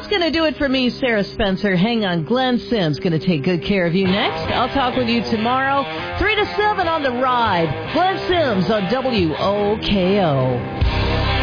going to do it for me, Sarah Spencer. Hang on. Glenn Sims going to take good care of you next. I'll talk with you tomorrow, 3 to 7 on The Ride. Glenn Sims on WOKO.